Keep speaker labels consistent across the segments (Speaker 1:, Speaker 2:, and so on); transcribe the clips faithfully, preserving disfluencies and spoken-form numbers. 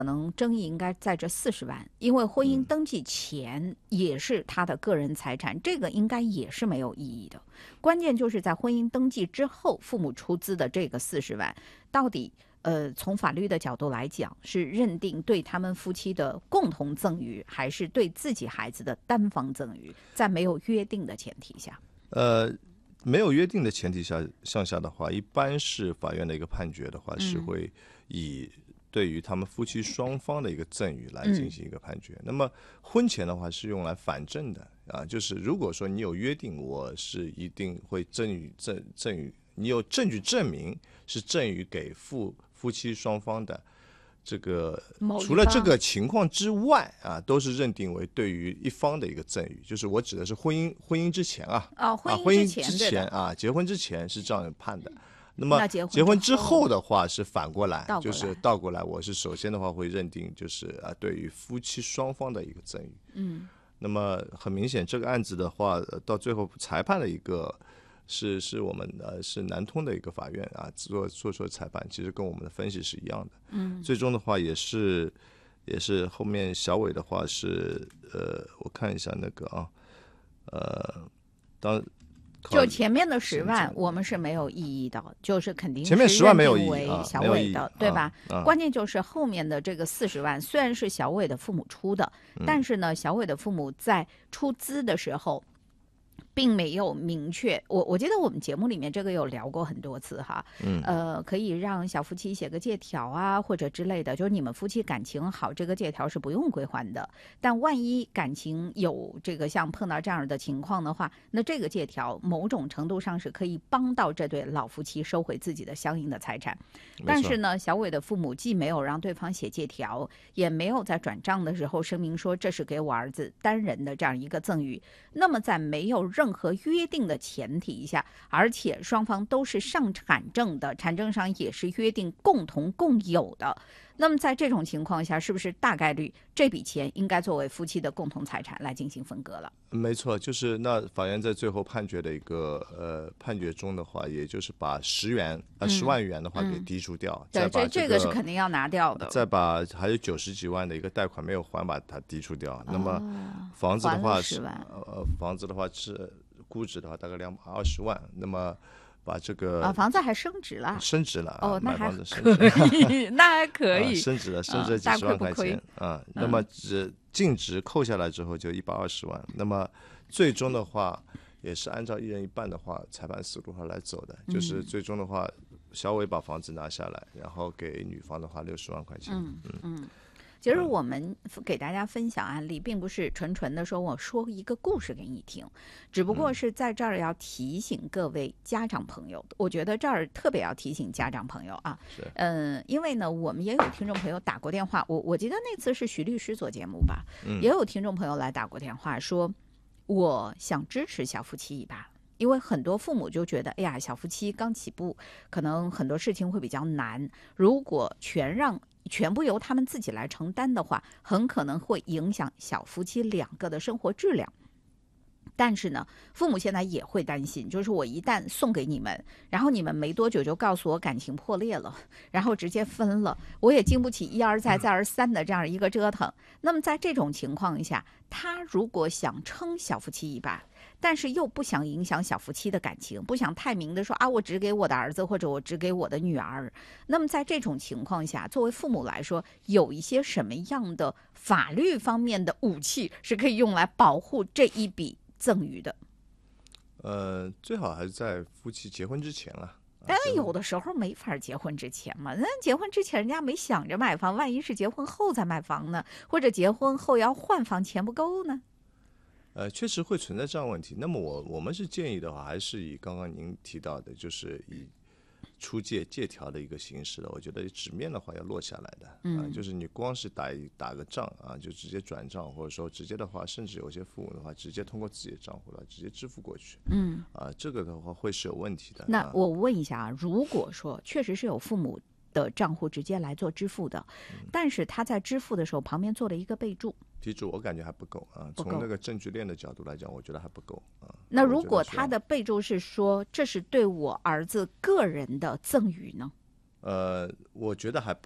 Speaker 1: 可能争议应该在这四十万，因为婚姻登记前也是他的个人财产，嗯、这个应该也是没有异议的。关键就是在婚姻登记之后，父母出资的这个四十万，到底呃从法律的角度来讲，是认定对他们夫妻的共同赠与，还是对自己孩子的单方赠与？在没有约定的前提下，
Speaker 2: 呃，没有约定的前提下向下的话，一般是法院的一个判决的话，是会以对于他们夫妻双方的一个赠与来进行一个判决。嗯、那么婚前的话是用来反证的啊，就是如果说你有约定，我是一定会赠与赠赠与，你有证据证明是赠与给夫夫妻双方的。这个除了这个情况之外啊，都是认定为对于一方的一个赠与，就是我指的是婚姻婚姻之前啊，
Speaker 1: 哦，
Speaker 2: 婚姻之前啊，结婚之前是这样判的。那么结婚之后的话是反过来，就是倒过来，我是首先的话会认定就是啊，对于夫妻双方的一个赠与。
Speaker 1: 嗯，
Speaker 2: 那么很明显，这个案子的话，到最后裁判的一个。是是我们呃是南通的一个法院啊做做出的裁判，其实跟我们的分析是一样的。
Speaker 1: 嗯，
Speaker 2: 最终的话也是也是后面小伟的话是呃我看一下那个啊呃当
Speaker 1: 就前面的十万我们是没有异议的，就是肯定是
Speaker 2: 前面十万没有异
Speaker 1: 议为小伟的，
Speaker 2: 啊、
Speaker 1: 对吧、
Speaker 2: 啊？
Speaker 1: 关键就是后面的这个四十万虽然是小伟的父母出的，
Speaker 2: 嗯、
Speaker 1: 但是呢，小伟的父母在出资的时候。并没有明确，我我记得我们节目里面这个有聊过很多次哈，
Speaker 2: 嗯，
Speaker 1: 呃，可以让小夫妻写个借条啊，或者之类的，就是你们夫妻感情好，这个借条是不用归还的。但万一感情有这个像碰到这样的情况的话，那这个借条某种程度上是可以帮到这对老夫妻收回自己的相应的财产。但是呢，小伟的父母既没有让对方写借条，也没有在转账的时候声明说这是给我儿子单人的这样一个赠与。那么在没有任何约定的前提下，而且双方都是上产证的，产证上也是约定共同共有的，那么在这种情况下，是不是大概率这笔钱应该作为夫妻的共同财产来进行分割了？
Speaker 2: 没错，就是那法院在最后判决的一个呃判决中的话，也就是把十元呃十万元的话给剔除掉，
Speaker 1: 嗯、对，这
Speaker 2: 这
Speaker 1: 个是肯定要拿掉的。
Speaker 2: 再把还有九十几万的一个贷款没有还，把它剔除掉。哦、那么房子的话是呃房子的话是估值的话大概两百二十万，那么。把这个
Speaker 1: 啊，房子还升值了，
Speaker 2: 升值了
Speaker 1: 哦，那还
Speaker 2: 可
Speaker 1: 以，那还可以，
Speaker 2: 啊、升值了，升值了几十万块钱啊。那么只净值扣下来之后就一百二十万，那么最终的话也是按照一人一半的话裁判思路来走的，
Speaker 1: 嗯、
Speaker 2: 就是最终的话，小伟把房子拿下来，然后给女方的话六十万块钱。
Speaker 1: 嗯嗯。嗯其实我们给大家分享案例，并不是纯纯的说我说一个故事给你听，只不过是在这儿要提醒各位家长朋友，我觉得这儿特别要提醒家长朋友啊，嗯，因为呢，我们也有听众朋友打过电话，我我记得那次是徐律师做节目吧，也有听众朋友来打过电话说，我想支持小夫妻一把。因为很多父母就觉得，哎呀，小夫妻刚起步，可能很多事情会比较难。如果全让全部由他们自己来承担的话，很可能会影响小夫妻两个的生活质量。但是呢，父母现在也会担心，就是我一旦送给你们，然后你们没多久就告诉我感情破裂了，然后直接分了，我也经不起一而再再而三的这样一个折腾。那么在这种情况下，他如果想撑小夫妻一把，但是又不想影响小夫妻的感情，不想太明的说啊，我只给我的儿子或者我只给我的女儿。那么在这种情况下，作为父母来说，有一些什么样的法律方面的武器是可以用来保护这一笔赠与的？
Speaker 2: 呃，最好还是在夫妻结婚之前了。
Speaker 1: 但有的时候没法结婚之前嘛，那结婚之前人家没想着买房，万一是结婚后再买房呢？或者结婚后要换房，钱不够呢？
Speaker 2: 呃，确实会存在这样问题。那么我我们是建议的话，还是以刚刚您提到的，就是以出借借条的一个形式的。我觉得纸面的话要落下来的，
Speaker 1: 嗯、
Speaker 2: 呃，就是你光是打一打个账啊，就直接转账，或者说直接的话，甚至有些父母的话，直接通过自己的账户来直接支付过去，
Speaker 1: 嗯，
Speaker 2: 啊，这个的话会是有问题的。
Speaker 1: 那我问一下啊，如果说确实是有父母的账户直接来做支付的，但是他在支付的时候旁边做了一个备注。
Speaker 2: 备注我感觉还不够啊，从那个证据链的角度来讲，我觉得还不够啊。
Speaker 1: 那如果他的备注是说这是对我儿子个人的赠与呢？
Speaker 2: 呃，我觉得还不够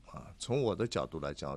Speaker 2: 啊，从我的角度来讲，